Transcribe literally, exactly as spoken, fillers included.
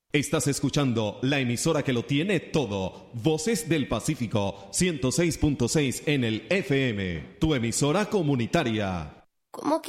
Estás escuchando la emisora que lo tiene todo. Voces del Pacífico, ciento seis punto seis en el F M. Tu emisora comunitaria. ¿Cómo que